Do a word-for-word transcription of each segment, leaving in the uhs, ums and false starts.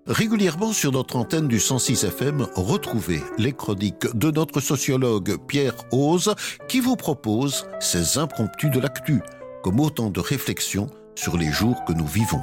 Régulièrement sur notre antenne du cent six F M, retrouvez les chroniques de notre sociologue Pierre Hoze qui vous propose ces impromptus de l'actu, comme autant de réflexions sur les jours que nous vivons.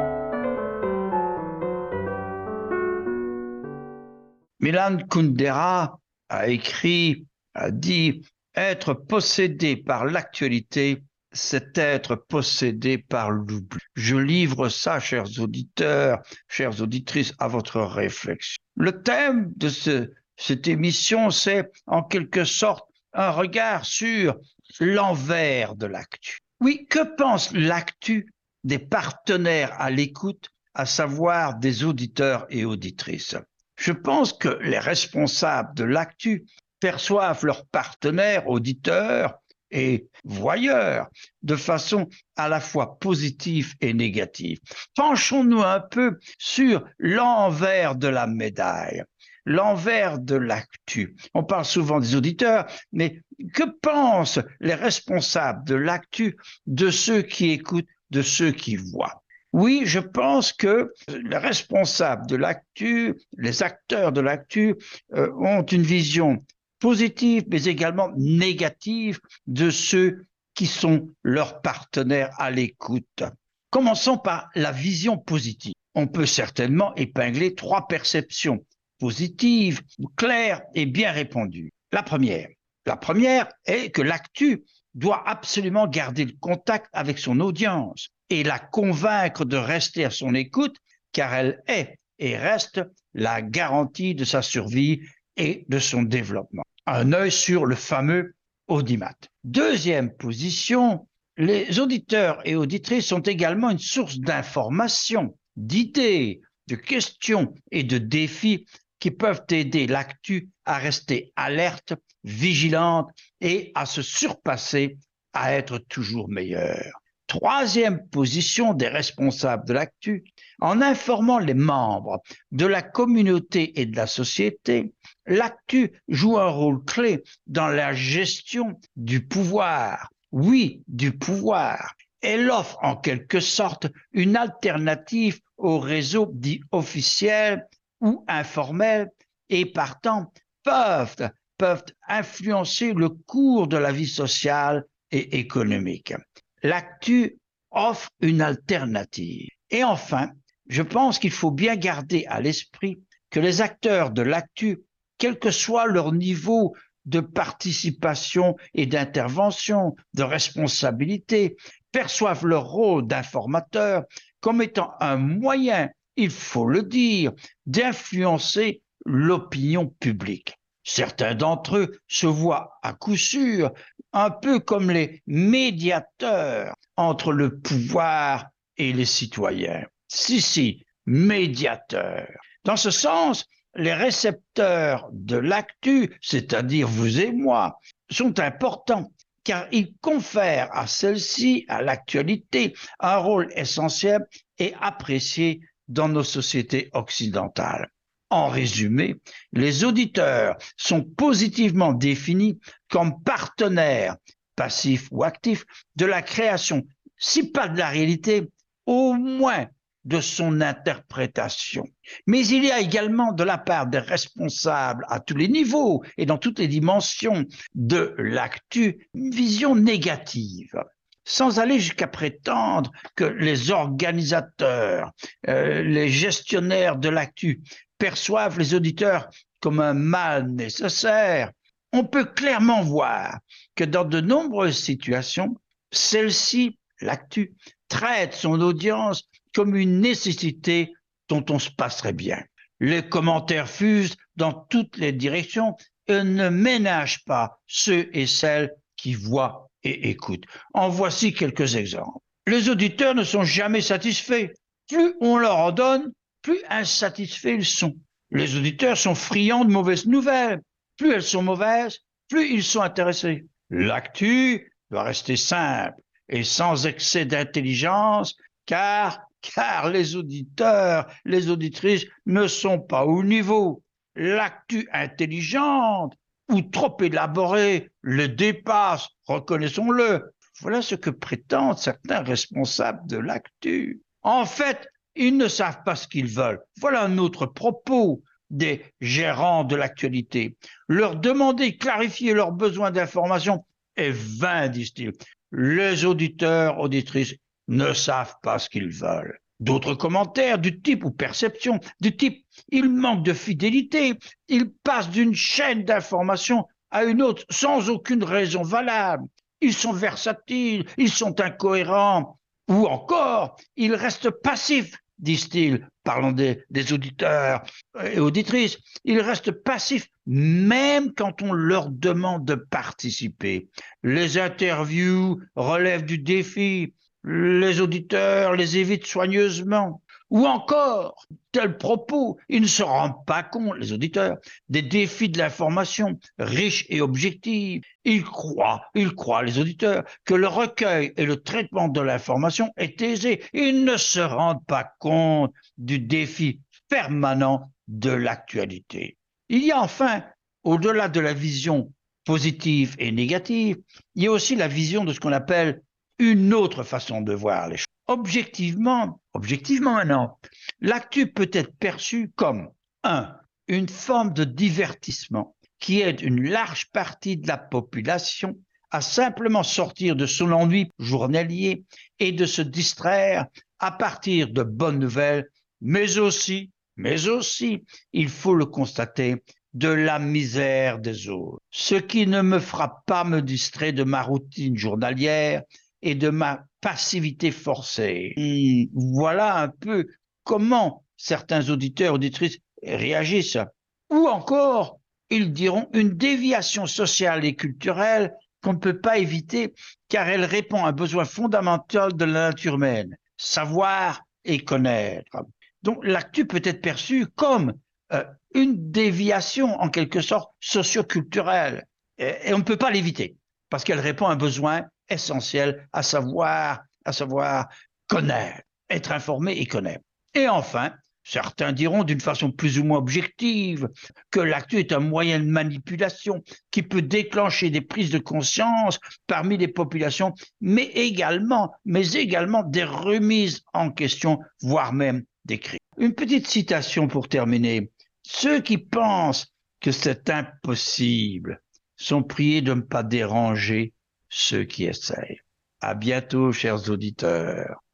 Milan Kundera a écrit, a dit « Être possédé par l'actualité, c'est être possédé par l'oubli ». Je livre ça, chers auditeurs, chères auditrices, à votre réflexion. Le thème de ce, cette émission, c'est en quelque sorte un regard sur l'envers de l'actu. Oui, que pense l'actu des partenaires à l'écoute, à savoir des auditeurs et auditrices ? Je pense que les responsables de l'actu perçoivent leurs partenaires, auditeurs et voyeurs de façon à la fois positive et négative. Penchons-nous un peu sur l'envers de la médaille, l'envers de l'actu. On parle souvent des auditeurs, mais que pensent les responsables de l'actu de ceux qui écoutent, de ceux qui voient ? Oui, je pense que les responsables de l'actu, les acteurs de l'actu euh, ont une vision positive, mais également négative de ceux qui sont leurs partenaires à l'écoute. Commençons par la vision positive. On peut certainement épingler trois perceptions positives, claires et bien répandues. La première, la première est que l'actu doit absolument garder le contact avec son audience et la convaincre de rester à son écoute, car elle est et reste la garantie de sa survie et de son développement. Un œil sur le fameux audimat. Deuxième position, les auditeurs et auditrices sont également une source d'informations, d'idées, de questions et de défis qui peuvent aider l'actu à rester alerte, vigilante et à se surpasser, à être toujours meilleure. Troisième position des responsables de l'actu, en informant les membres de la communauté et de la société, l'actu joue un rôle clé dans la gestion du pouvoir. Oui, du pouvoir. Elle offre en quelque sorte une alternative aux réseaux dits officiels ou informels et partant peuvent, peuvent influencer le cours de la vie sociale et économique. L'actu offre une alternative. Et enfin, je pense qu'il faut bien garder à l'esprit que les acteurs de l'actu, quel que soit leur niveau de participation et d'intervention, de responsabilité, perçoivent leur rôle d'informateur comme étant un moyen, il faut le dire, d'influencer l'opinion publique. Certains d'entre eux se voient à coup sûr un peu comme les médiateurs entre le pouvoir et les citoyens. Si, si, médiateurs. Dans ce sens, les récepteurs de l'actu, c'est-à-dire vous et moi, sont importants car ils confèrent à celle-ci, à l'actualité, un rôle essentiel et apprécié dans nos sociétés occidentales. En résumé, les auditeurs sont positivement définis comme partenaires, passifs ou actifs, de la création, si pas de la réalité, au moins de son interprétation. Mais il y a également de la part des responsables à tous les niveaux et dans toutes les dimensions de l'actu, une vision négative. Sans aller jusqu'à prétendre que les organisateurs, euh, les gestionnaires de l'actu perçoivent les auditeurs comme un mal nécessaire, on peut clairement voir que dans de nombreuses situations, celle-ci, l'actu, traite son audience comme une nécessité dont on se passerait bien. Les commentaires fusent dans toutes les directions et ne ménagent pas ceux et celles qui voient et écoutent. En voici quelques exemples. Les auditeurs ne sont jamais satisfaits. Plus on leur en donne, plus insatisfaits ils sont. Les auditeurs sont friands de mauvaises nouvelles. Plus elles sont mauvaises, plus ils sont intéressés. L'actu doit rester simple et sans excès d'intelligence, car, car les auditeurs, les auditrices ne sont pas au niveau. L'actu intelligente ou trop élaborée le dépasse, reconnaissons-le. Voilà ce que prétendent certains responsables de l'actu. En fait, Ils ne savent pas ce qu'ils veulent. Voilà un autre propos des gérants de l'actualité. Leur demander, clarifier leurs besoins d'information est vain, disent-ils. Les auditeurs, auditrices ne savent pas ce qu'ils veulent. D'autres commentaires du type ou perception du type ils manquent de fidélité, ils passent d'une chaîne d'information à une autre sans aucune raison valable, ils sont versatiles, ils sont incohérents, ou encore ils restent passifs, disent-ils, parlant des, des auditeurs et auditrices, ils restent passifs même quand on leur demande de participer. Les interviews relèvent du défi, les auditeurs les évitent soigneusement. Ou encore, tel propos, ils ne se rendent pas compte, les auditeurs, des défis de l'information riche et objective. Ils croient, ils croient, les auditeurs, que le recueil et le traitement de l'information est aisé. Ils ne se rendent pas compte du défi permanent de l'actualité. Il y a enfin, au-delà de la vision positive et négative, il y a aussi la vision de ce qu'on appelle une autre façon de voir les choses. Objectivement, objectivement maintenant, l'actu peut être perçue comme un, une forme de divertissement qui aide une large partie de la population à simplement sortir de son ennui journalier et de se distraire à partir de bonnes nouvelles, mais aussi, mais aussi, il faut le constater, de la misère des autres. Ce qui ne me fera pas me distraire de ma routine journalière et de ma passivité forcée. Et voilà un peu comment certains auditeurs, auditrices réagissent. Ou encore, ils diront une déviation sociale et culturelle qu'on ne peut pas éviter car elle répond à un besoin fondamental de la nature humaine, savoir et connaître. Donc l'actu peut être perçue comme euh, une déviation en quelque sorte socio-culturelle et, et on ne peut pas l'éviter parce qu'elle répond à un besoin essentiel, à savoir, à savoir connaître, être informé et connaître. Et enfin, certains diront d'une façon plus ou moins objective que l'actu est un moyen de manipulation qui peut déclencher des prises de conscience parmi les populations, mais également, mais également des remises en question, voire même des crimes. Une petite citation pour terminer. Ceux qui pensent que c'est impossible sont priés de ne pas déranger ceux qui essayent. À bientôt, chers auditeurs.